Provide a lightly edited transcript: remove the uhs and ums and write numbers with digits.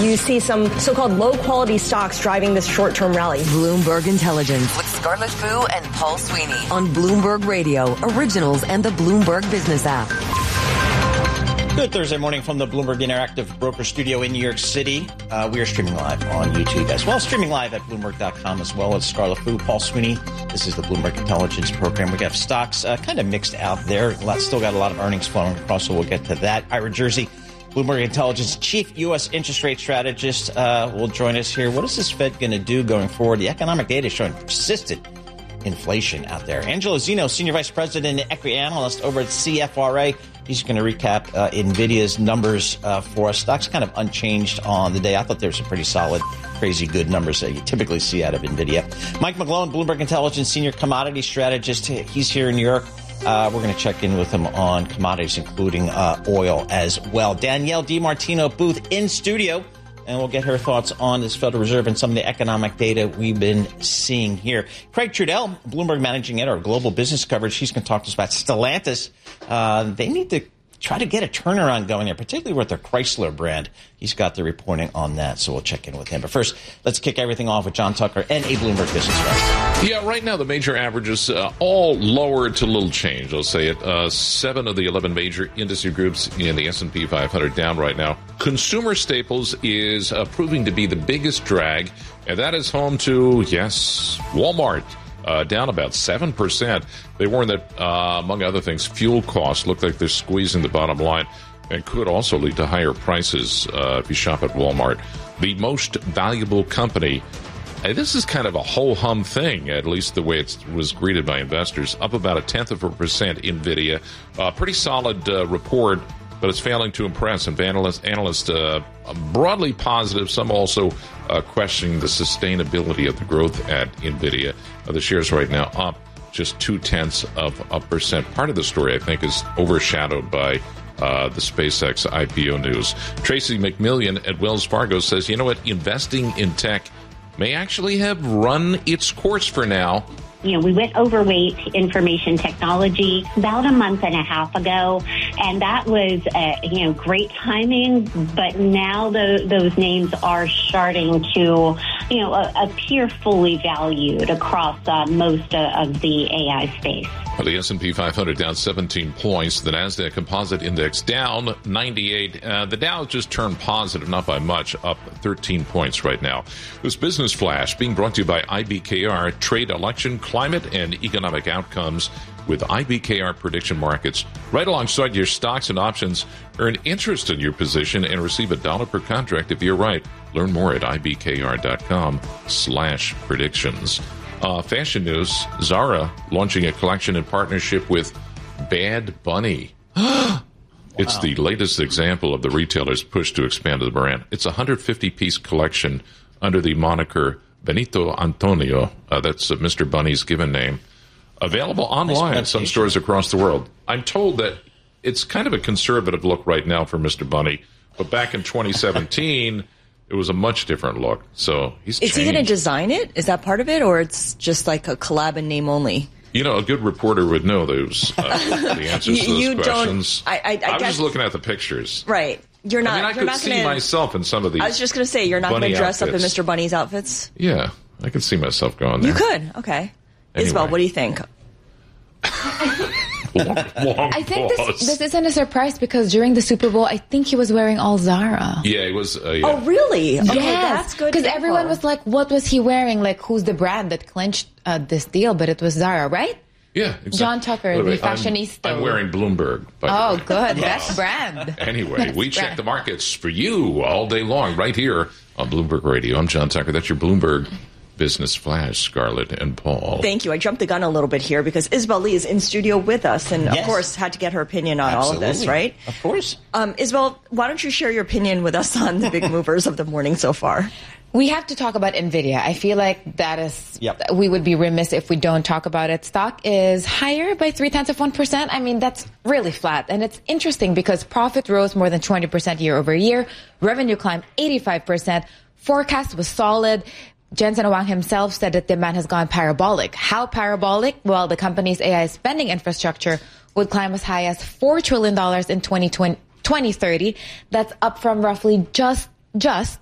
You see some so-called low-quality stocks driving this short-term rally. Bloomberg Intelligence with Scarlett Fu and Paul Sweeney on Bloomberg Radio, Originals, and the Bloomberg Business app. Good Thursday morning from the Bloomberg Interactive Broker Studio in New York City. We are streaming live on YouTube as well, streaming live at Bloomberg.com as well as Scarlett Fu, Paul Sweeney. This is the Bloomberg Intelligence Program. We got stocks kind of mixed out there. Still got a lot of earnings flowing across, so we'll get to that. Ira Jersey, Bloomberg Intelligence Chief U.S. Interest Rate Strategist, will join us here. What is this Fed going to do going forward? The economic data is showing persistent inflation out there. Angelo Zeno, Senior Vice President and Equity Analyst over at CFRA. He's going to recap NVIDIA's numbers for us. Stocks kind of unchanged on the day. I thought there were some pretty solid, crazy good numbers that you typically see out of NVIDIA. Mike McGlone, Bloomberg Intelligence Senior Commodity Strategist. He's here in New York. We're going to check in with him on commodities, including oil as well. Danielle DiMartino Booth in studio, and we'll get her thoughts on this Federal Reserve and some of the economic data we've been seeing here. Craig Trudell, Bloomberg Managing Editor, Global Business Coverage. He's going to talk to us about Stellantis. They need to try to get a turnaround going there, particularly with their Chrysler brand. He's got the reporting on that, so we'll check in with him. But first, let's kick everything off with John Tucker and a Bloomberg Business Fast. Yeah, right now the major averages all lower to little change. I'll say it. 7 of the 11 major industry groups in the S&P 500 down right now. Consumer staples is proving to be the biggest drag, and that is home to, yes, Walmart. Down about 7%. They warn that, among other things, fuel costs look like they're squeezing the bottom line and could also lead to higher prices if you shop at Walmart. The most valuable company, this is kind of a ho-hum thing, at least the way it was greeted by investors, up about 0.1%, NVIDIA. Pretty solid report, but it's failing to impress. And analysts broadly positive, some also questioning the sustainability of the growth at NVIDIA. The shares right now up just 0.2%. Part of the story, I think, is overshadowed by the SpaceX IPO news. Tracy McMillan at Wells Fargo says, you know what, investing in tech may actually have run its course for now. You know, we went overweight information technology about a month and a half ago, and that was, great timing. But now those names are starting to, appear fully valued across most of the AI space. Well, the S&P 500 down 17 points. The NASDAQ Composite Index down 98. The Dow just turned positive, not by much, up 13 points right now. This Business Flash being brought to you by IBKR, Trade, Election, Climate, and Economic Outcomes with IBKR Prediction Markets. Right alongside your stocks and options, earn interest in your position and receive $1 per contract if you're right. Learn more at ibkr.com/predictions. Fashion news, Zara launching a collection in partnership with Bad Bunny. It's the latest example of the retailer's push to expand the brand. It's a 150-piece collection under the moniker Benito Antonio. That's Mr. Bunny's given name. Available online at some stores across the world. I'm told that it's kind of a conservative look right now for Mr. Bunny, but back in 2017... it was a much different look, so he's changed. Is he going to design it? Is that part of it, or it's just like a collab and name only? You know, a good reporter would know those the answers to those questions. I was just looking at the pictures. Right. You're not. I could see myself in some of these. I was just going to say, you're not going to dress up in Mr. Bunny's outfits? Yeah, I could see myself going there. You could. Okay. Anyway. Isabel, what do you think? I think this isn't a surprise because during the Super Bowl, I think he was wearing all Zara. Yeah, he was. Yeah. Oh, really? Okay, yes, that's good. Because everyone was like, what was he wearing? Like, who's the brand that clinched this deal? But it was Zara, right? Yeah, exactly. John Tucker, the fashionista. I'm wearing Bloomberg. Oh, good. Best brand. Anyway, we check the markets for you all day long right here on Bloomberg Radio. I'm John Tucker. That's your Bloomberg Business Flash, Scarlett and Paul. Thank you. I jumped the gun a little bit here because Isabel Lee is in studio with us and, of course, had to get her opinion on all of this, right? Of course. Isabel, why don't you share your opinion with us on the big movers of the morning so far? We have to talk about NVIDIA. I feel like that is, we would be remiss if we don't talk about it. Stock is higher by 0.3%. I mean, that's really flat. And it's interesting because profit rose more than 20% year over year. Revenue climbed 85%. Forecast was solid. Jensen Huang himself said that demand has gone parabolic. How parabolic? Well, the company's AI spending infrastructure would climb as high as $4 trillion in 2030. That's up from roughly just